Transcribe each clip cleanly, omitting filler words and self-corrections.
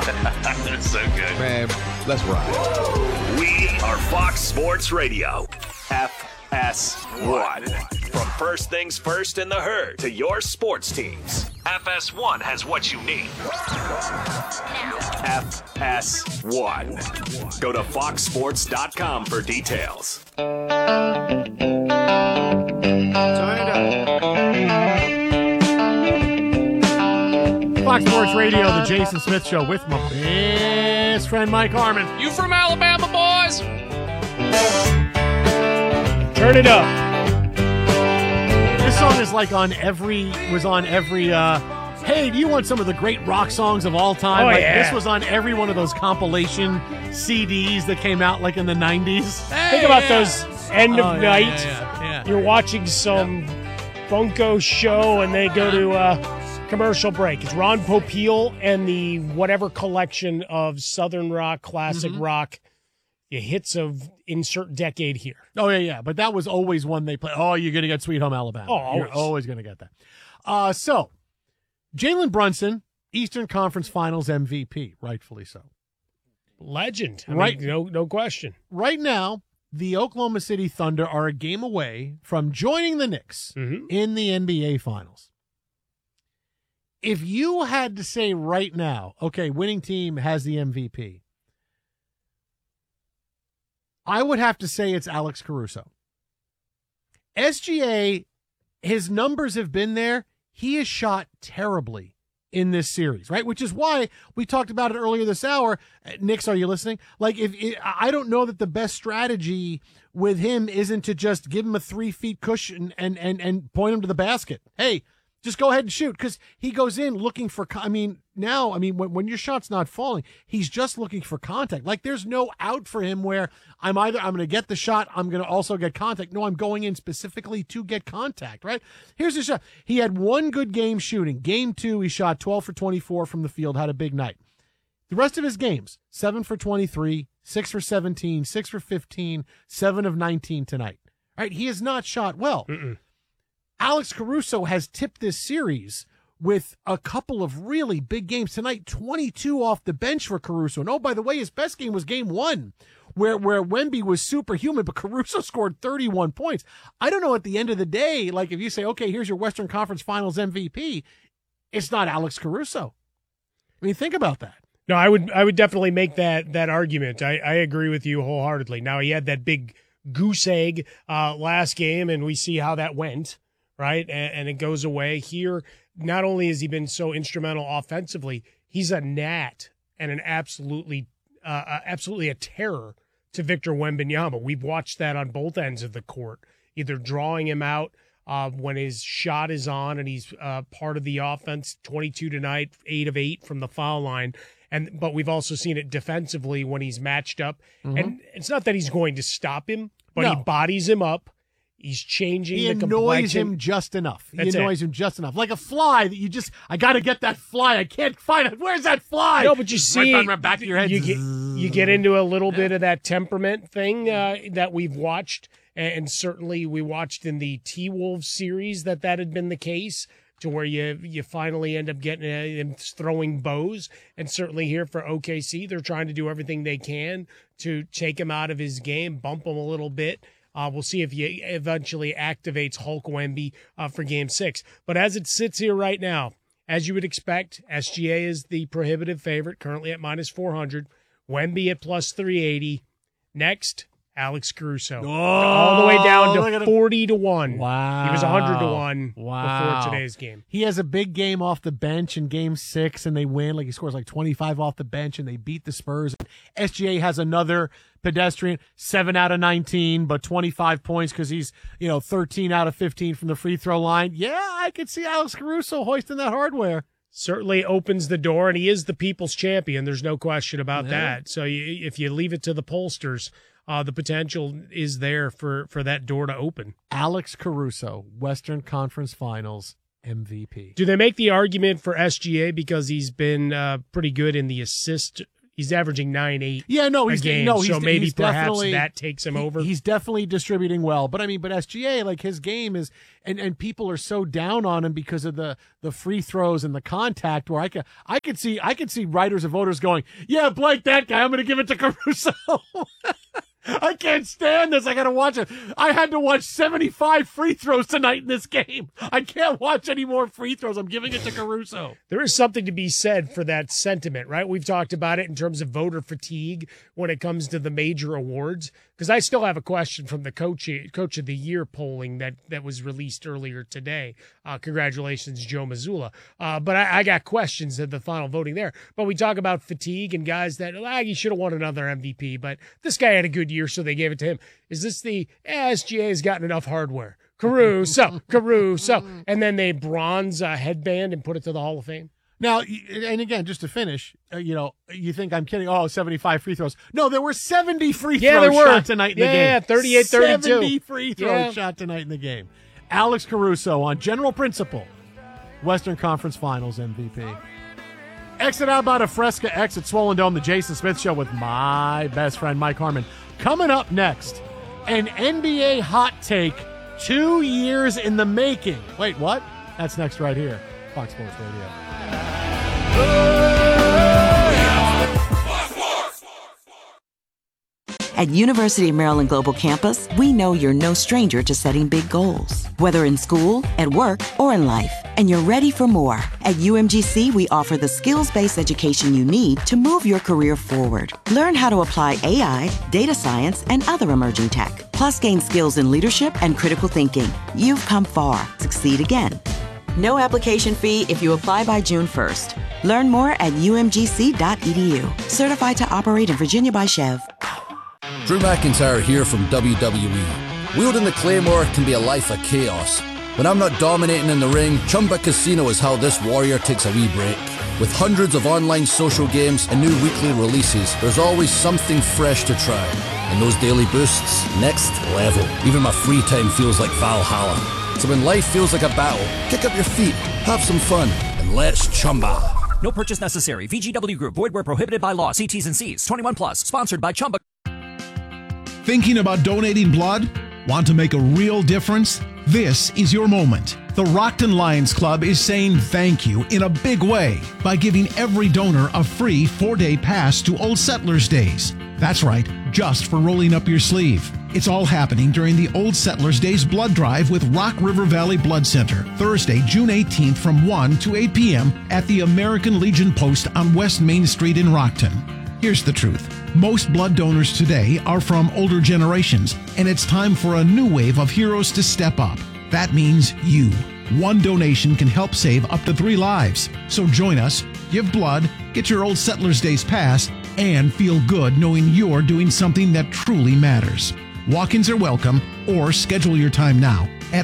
So good. Man, let's ride. We are Fox Sports Radio. FS1. From first things first in the herd to your sports teams, FS1 has what you need. FS1. Go to foxsports.com for details. Fox Sports Radio, the Jason Smith Show with my best friend Mike Harmon. You from Alabama, boys? Turn it up. This song is like on every, hey, do you want some of the great rock songs of all time? Oh, like, yeah. This was on every one of those compilation CDs that came out like in the 90s. Think about those end of night. Yeah. You're watching some Bunko show and they go to commercial break. It's Ron Popeil and the whatever collection of Southern rock, classic rock, the hits of insert decade here. Oh, yeah. But that was always one they play. Oh, you're going to get Sweet Home Alabama. Oh, You're always going to get that. So, Jalen Brunson, Eastern Conference Finals MVP, rightfully so. Legend. I Right. mean, no question. Right now, the Oklahoma City Thunder are a game away from joining the Knicks in the NBA Finals. If you had to say right now, okay, winning team has the MVP, I would have to say it's Alex Caruso. SGA, his numbers have been there. He has shot terribly in this series, right? Which is why we talked about it earlier this hour. Knicks, are you listening? Like, I don't know that the best strategy with him isn't to just give him a 3 feet cushion and point him to the basket. Hey, just go ahead and shoot, because he goes in looking for, when your shot's not falling, he's just looking for contact. Like, there's no out for him where I'm going to get the shot, I'm going to also get contact. No, I'm going in specifically to get contact, right? Here's the shot. He had one good game shooting. Game 2, he shot 12 for 24 from the field, had a big night. The rest of his games, 7 for 23, 6 for 17, 6 for 15, 7 of 19 tonight. Right? He has not shot well. Alex Caruso has tipped this series with a couple of really big games tonight, 22 off the bench for Caruso. And, oh, by the way, his best game was game 1, where Wemby was superhuman, but Caruso scored 31 points. I don't know, at the end of the day, like, if you say, okay, here's your Western Conference Finals MVP, it's not Alex Caruso. I mean, think about that. No, I would definitely make that argument. I agree with you wholeheartedly. Now, he had that big goose egg last game, and we see how that went. Right, and it goes away here. Not only has he been so instrumental offensively, he's a gnat and an absolutely a terror to Victor Wembanyama. We've watched that on both ends of the court, either drawing him out when his shot is on and he's part of the offense. 22 tonight, 8 of 8 from the foul line, but we've also seen it defensively when he's matched up. And it's not that he's going to stop him, but he bodies him up. He's changing the complexion. He annoys him just enough. Him just enough. Like a fly that I got to get that fly. I can't find it. Where's that fly? No, but you see, right back of your head. You get into a little bit of that temperament thing that we've watched, and certainly we watched in the T-Wolves series that had been the case, to where you finally end up getting him throwing bows. And certainly here for OKC, they're trying to do everything they can to take him out of his game, bump him a little bit. We'll see if he eventually activates Hulk Wemby for Game 6. But as it sits here right now, as you would expect, SGA is the prohibitive favorite, currently at minus 400. Wemby at plus 380. Next, Alex Caruso. All the way down to 40-1. Wow. He was 100-1 before today's game. He has a big game off the bench in Game 6, and they win. Like, he scores like 25 off the bench, and they beat the Spurs. SGA has another pedestrian, 7 out of 19, but 25 points because he's, 13 out of 15 from the free throw line. Yeah, I could see Alex Caruso hoisting that hardware. Certainly opens the door, and he is the people's champion. There's no question about that. So if you leave it to the pollsters, the potential is there for that door to open. Alex Caruso, Western Conference Finals MVP. Do they make the argument for SGA because he's been pretty good in the assist he's averaging 9-8 a game. So maybe he's perhaps that takes him over. He's definitely distributing well. But SGA, like his game is, and people are so down on him because of the free throws and the contact, where I could see writers and voters going, yeah, Blake, that guy, I'm going to give it to Caruso. I can't stand this. I got to watch it. I had to watch 75 free throws tonight in this game. I can't watch any more free throws. I'm giving it to Caruso. There is something to be said for that sentiment, right? We've talked about it in terms of voter fatigue when it comes to the major awards, because I still have a question from the Coach of the Year polling that was released earlier today. Congratulations, Joe Mazzulla. But I got questions at the final voting there. But we talk about fatigue and guys that, he should have won another MVP, but this guy had a good year, so they gave it to him. Is this the SGA has gotten enough hardware? Caruso, and then they bronze headband and put it to the Hall of Fame? Now, and again, just to finish, you think I'm kidding. 75 free throws. No, there were 70 free throws shot tonight in the game. Yeah, 38-32. 70 free throws shot tonight in the game. Alex Caruso on general principle, Western Conference Finals MVP. Exit out about a Fresca exit Swollen Dome, the Jason Smith Show with my best friend Mike Harmon. Coming up next, an NBA hot take 2 years in the making. Wait, what? That's next right here. Fox Sports Radio. At University of Maryland Global Campus, we know you're no stranger to setting big goals, whether in school, at work, or in life, and you're ready for more. At UMGC, we offer the skills-based education you need to move your career forward. Learn how to apply AI, data science, and other emerging tech, plus gain skills in leadership and critical thinking. You've come far. Succeed again. No application fee if you apply by June 1st. Learn more at umgc.edu. Certified to operate in Virginia by Chev. Drew McIntyre here from WWE. Wielding the Claymore can be a life of chaos. When I'm not dominating in the ring, Chumba Casino is how this warrior takes a wee break. With hundreds of online social games and new weekly releases, there's always something fresh to try. And those daily boosts, next level. Even my free time feels like Valhalla. So when life feels like a battle, kick up your feet, have some fun, and let's Chumba. No purchase necessary. VGW Group. Void where prohibited by law. See T's and C's. 21 plus. Sponsored by Chumba. Thinking about donating blood? Want to make a real difference? This is your moment. The Rockton Lions Club is saying thank you in a big way by giving every donor a free 4-day pass to Old Settlers Days. That's right, just for rolling up your sleeve. It's all happening during the Old Settlers Days blood drive with Rock River Valley Blood Center, Thursday, June 18th from 1 to 8 p.m. at the American Legion Post on West Main Street in Rockton. Here's the truth. Most blood donors today are from older generations, and it's time for a new wave of heroes to step up. That means you. One donation can help save up to 3 lives. So join us, give blood, get your Old Settlers Days pass, and feel good knowing you're doing something that truly matters. Walk-ins are welcome, or schedule your time now at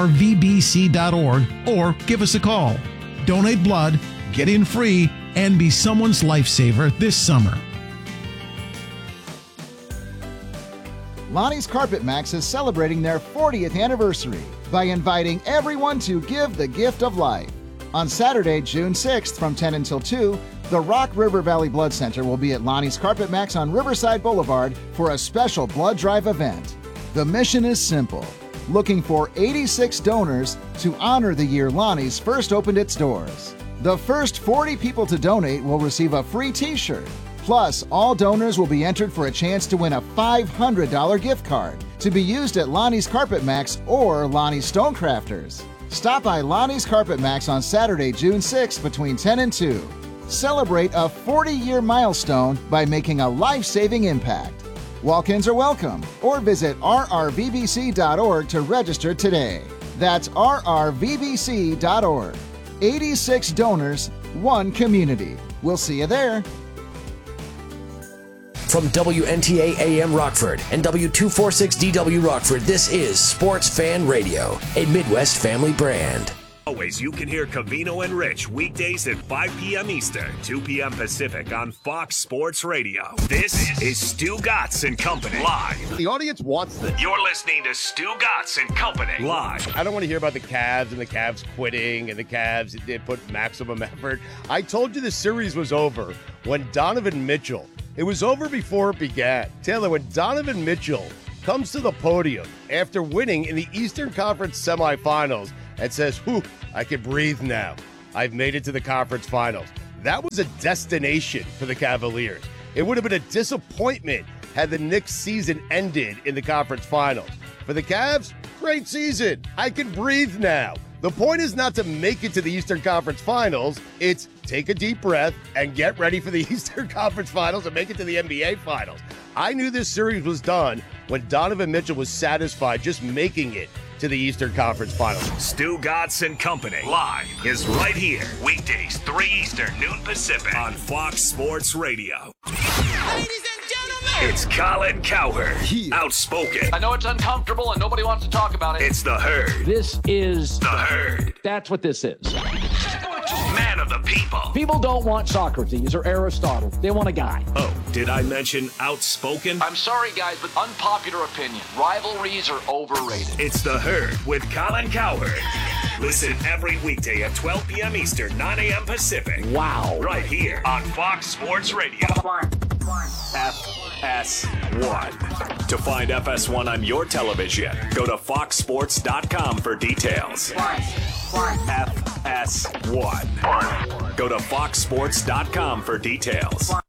rrvbc.org or give us a call. Donate blood, get in free, and be someone's lifesaver this summer. Lonnie's Carpet Max is celebrating their 40th anniversary by inviting everyone to give the gift of life. On Saturday, June 6th from 10 until 2, the Rock River Valley Blood Center will be at Lonnie's Carpet Max on Riverside Boulevard for a special blood drive event. The mission is simple, looking for 86 donors to honor the year Lonnie's first opened its doors. The first 40 people to donate will receive a free t-shirt. Plus, all donors will be entered for a chance to win a $500 gift card to be used at Lonnie's Carpet Max or Lonnie's Stonecrafters. Stop by Lonnie's Carpet Max on Saturday, June 6th between 10 and 2. Celebrate a 40-year milestone by making a life-saving impact. Walk-ins are welcome, or visit rrvbc.org to register today. That's rrvbc.org. 86 donors, 1 community. We'll see you there. From WNTA AM Rockford and W246DW Rockford, this is Sports Fan Radio, a Midwest family brand. Always, you can hear Covino and Rich weekdays at 5 p.m. Eastern, 2 p.m. Pacific on Fox Sports Radio. This is Stu Gatz and Company live. The audience wants this. You're listening to Stu Gatz and Company live. I don't want to hear about the Cavs and the Cavs quitting and the Cavs did put maximum effort. I told you the series was over when Donovan Mitchell. It was over before it began. Taylor, when Donovan Mitchell comes to the podium after winning in the Eastern Conference semifinals and says, whew, I can breathe now. I've made it to the conference finals. That was a destination for the Cavaliers. It would have been a disappointment had the Knicks season ended in the conference finals. For the Cavs, great season. I can breathe now. The point is not to make it to the Eastern Conference Finals. It's take a deep breath and get ready for the Eastern Conference Finals and make it to the NBA Finals. I knew this series was done when Donovan Mitchell was satisfied just making it to the Eastern Conference Finals. Stu Gatz and Company live is right here. Weekdays, 3 Eastern, noon Pacific on Fox Sports Radio. Ladies and gentlemen, it's Colin Cowherd, outspoken. I know it's uncomfortable and nobody wants to talk about it. It's the Herd. This is the Herd. That's what this is. Man of the people. People don't want Socrates or Aristotle. They want a guy. Oh, did I mention outspoken? I'm sorry, guys, but unpopular opinion. Rivalries are overrated. It's the Herd with Colin Cowherd. Listen every weekday at 12 p.m. Eastern, 9 a.m. Pacific. Wow. Right here on Fox Sports Radio. FS1. To find FS1 on your television, go to foxsports.com for details. FS1. Go to foxsports.com for details.